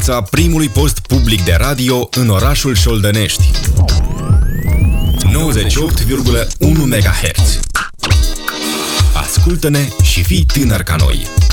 primului post public de radio în orașul Șoldănești. 98,1 MHz. Ascultă-ne și fii tânăr ca noi.